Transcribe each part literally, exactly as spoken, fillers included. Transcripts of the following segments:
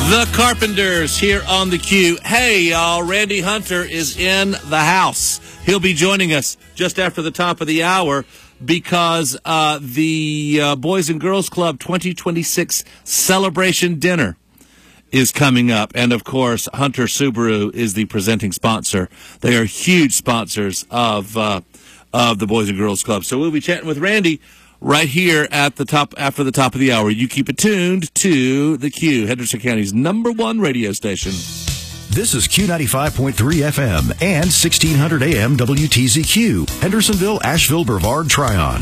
The Carpenters here on the Q. Hey, y'all, Randy Hunter is in the house. He'll be joining us just after the top of the hour because uh, the uh, Boys and Girls Club twenty twenty-six celebration dinner is coming up. And, of course, Hunter Subaru is the presenting sponsor. They are huge sponsors of, uh, of the Boys and Girls Club. So we'll be chatting with Randy right here at the top, after the top of the hour. You keep it tuned to the Q, Henderson County's number one radio station. This is Q ninety-five point three F M and sixteen hundred A M W T Z Q, Hendersonville, Asheville, Brevard, Tryon.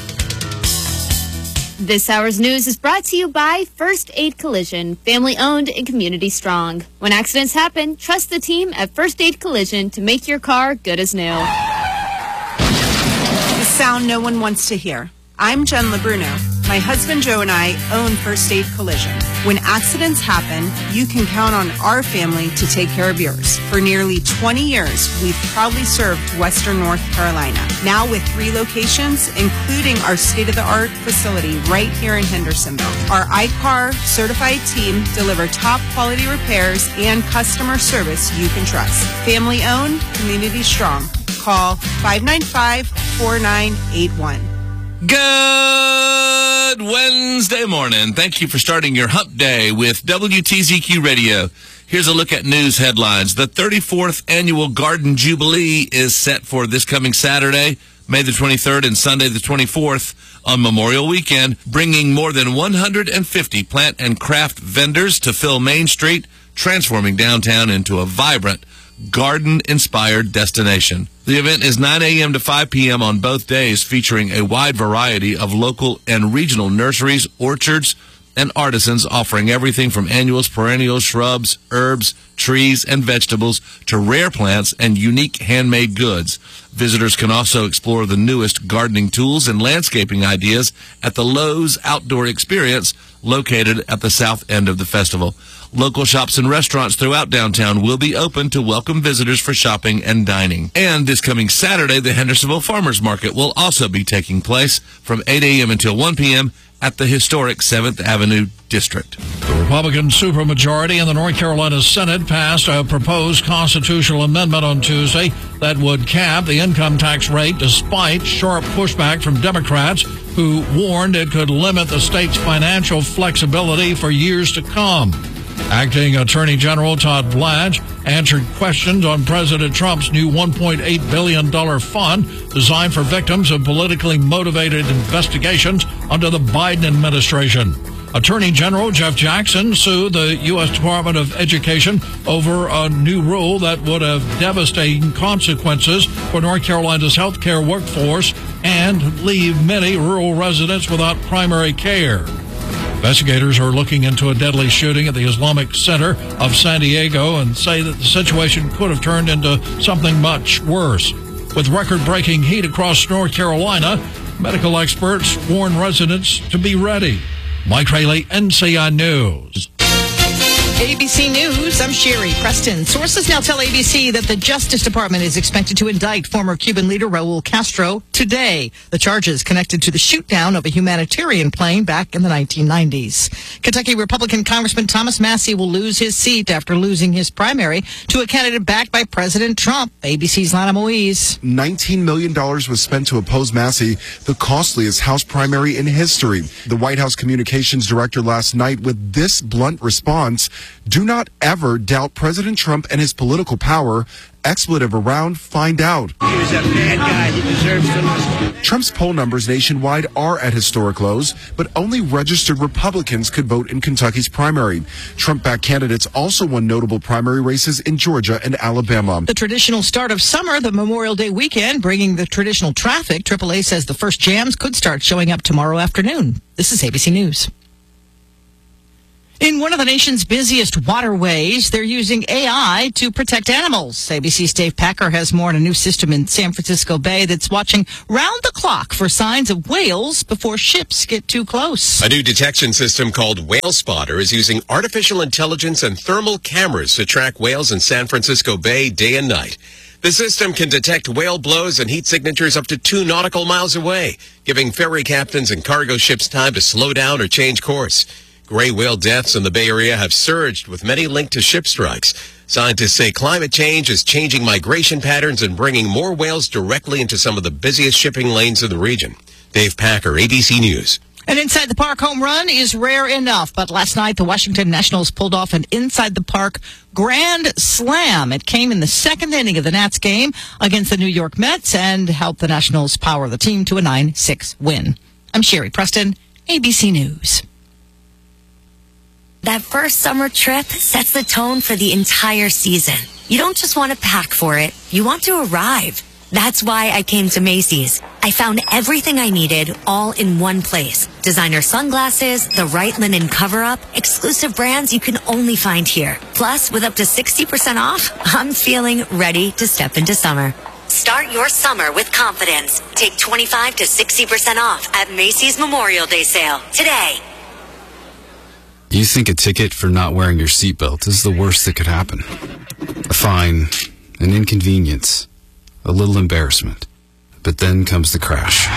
This hour's news is brought to you by First Aid Collision, family owned and community strong. When accidents happen, trust the team at First Aid Collision to make your car good as new. The sound no one wants to hear. I'm Jen LeBruno. My husband Joe and I own First Aid Collision. When accidents happen, you can count on our family to take care of yours. For nearly twenty years, we've proudly served Western North Carolina. Now with three locations, including our state-of-the-art facility right here in Hendersonville. Our I C A R certified team deliver top quality repairs and customer service you can trust. Family owned, community strong. Call five nine five, four nine eight one. Good Wednesday morning. Thank you for starting your hump day with W T Z Q Radio. Here's a look at news headlines. The thirty-fourth Annual Garden Jubilee is set for this coming Saturday, May the twenty-third, and Sunday the twenty-fourth on Memorial Weekend, bringing more than one hundred fifty plant and craft vendors to fill Main Street, transforming downtown into a vibrant garden-inspired destination. The event is nine A M to five P M on both days, featuring a wide variety of local and regional nurseries, orchards, and artisans offering everything from annuals, perennials, shrubs, herbs, trees, and vegetables to rare plants and unique handmade goods. Visitors can also explore the newest gardening tools and landscaping ideas at the Lowe's Outdoor Experience located at the south end of the festival. Local shops and restaurants throughout downtown will be open to welcome visitors for shopping and dining. And this coming Saturday, the Hendersonville Farmers Market will also be taking place from eight A M until one P M at the historic seventh Avenue District. The Republican supermajority in the North Carolina Senate passed a proposed constitutional amendment on Tuesday that would cap the income tax rate despite sharp pushback from Democrats who warned it could limit the state's financial flexibility for years to come. Acting Attorney General Todd Blanche answered questions on President Trump's new one point eight billion dollars fund designed for victims of politically motivated investigations under the Biden administration. Attorney General Jeff Jackson sued the U S Department of Education over a new rule that would have devastating consequences for North Carolina's healthcare workforce and leave many rural residents without primary care. Investigators are looking into a deadly shooting at the Islamic Center of San Diego and say that the situation could have turned into something much worse. With record-breaking heat across North Carolina, medical experts warn residents to be ready. Mike Rayleigh, N C I News. A B C News, I'm Sherry Preston. Sources now tell A B C that the Justice Department is expected to indict former Cuban leader Raul Castro today. The charges connected to the shoot-down of a humanitarian plane back in the nineteen nineties. Kentucky Republican Congressman Thomas Massie will lose his seat after losing his primary to a candidate backed by President Trump. A B C's Lana Moise. nineteen million dollars was spent to oppose Massie, the costliest House primary in history. The White House communications director last night with this blunt response: do not ever doubt President Trump and his political power. Expletive around, find out. He was a bad guy. He deserves to lose. Trump's poll numbers nationwide are at historic lows, but only registered Republicans could vote in Kentucky's primary. Trump-backed candidates also won notable primary races in Georgia and Alabama. The traditional start of summer, the Memorial Day weekend, bringing the traditional traffic. triple A says the first jams could start showing up tomorrow afternoon. This is A B C News. In one of the nation's busiest waterways, they're using A I to protect animals. A B C's Dave Packer has more on a new system in San Francisco Bay that's watching round the clock for signs of whales before ships get too close. A new detection system called Whale Spotter is using artificial intelligence and thermal cameras to track whales in San Francisco Bay day and night. The system can detect whale blows and heat signatures up to two nautical miles away, giving ferry captains and cargo ships time to slow down or change course. Gray whale deaths in the Bay Area have surged, with many linked to ship strikes. Scientists say climate change is changing migration patterns and bringing more whales directly into some of the busiest shipping lanes in the region. Dave Packer, A B C News. An inside-the-park home run is rare enough, but last night the Washington Nationals pulled off an inside-the-park grand slam. It came in the second inning of the Nats game against the New York Mets and helped the Nationals power the team to a nine six win. I'm Sherry Preston, A B C News. That first summer trip sets the tone for the entire season. You don't just want to pack for it, you want to arrive. That's why I came to Macy's. I found everything I needed all in one place. Designer sunglasses, the right linen cover-up, exclusive brands you can only find here. Plus, with up to sixty percent off, I'm feeling ready to step into summer. Start your summer with confidence. Take twenty-five to sixty percent off at Macy's Memorial Day sale today. You think a ticket for not wearing your seatbelt is the worst that could happen. A fine, an inconvenience, a little embarrassment. But then comes the crash.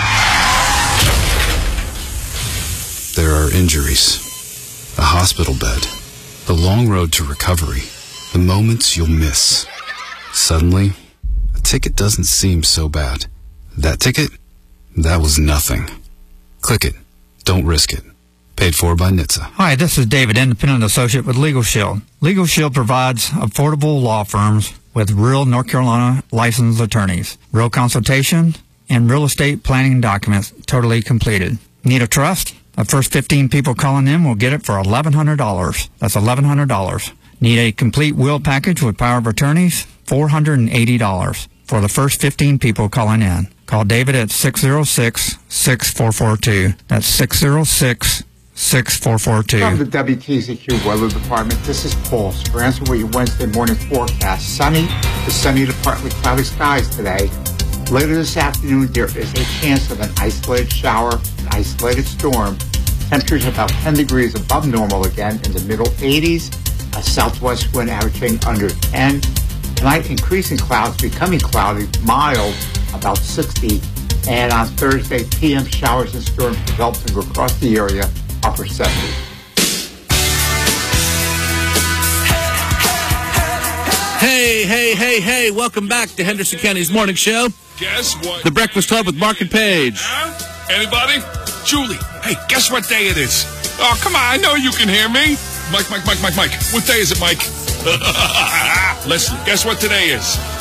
There are injuries, a hospital bed, the long road to recovery, the moments you'll miss. Suddenly, a ticket doesn't seem so bad. That ticket? That was nothing. Click it. Don't risk it. Paid for by N H T S A. Hi, this is David, independent associate with Legal Shield. Legal Shield provides affordable law firms with real North Carolina licensed attorneys, real consultation, and real estate planning documents totally completed. Need a trust? The first fifteen people calling in will get it for eleven hundred dollars. That's eleven hundred dollars. Need a complete will package with power of attorneys? four hundred eighty dollars for the first fifteen people calling in. Call David at six oh six, six four four two. That's six oh six, six four four two. From the W T Z Q Weather Department, this is Paul Spransford with your Wednesday morning forecast. Sunny to sunny to partly cloudy skies today. Later this afternoon, there is a chance of an isolated shower, an isolated storm. Temperatures about ten degrees above normal again in the middle eighties. A southwest wind averaging under ten. Tonight, increasing clouds, becoming cloudy, mild, about sixty. And on Thursday, P M showers and storms developing across the area, upper seventies. Hey, hey, hey, hey, welcome back to Henderson County's Morning Show. Guess what? The Breakfast Club with Mark and Paige. Huh? Anybody? Julie, hey, guess what day it is? Oh, come on, I know you can hear me. Mike, Mike, Mike, Mike, Mike. What day is it, Mike? Leslie, guess what today is?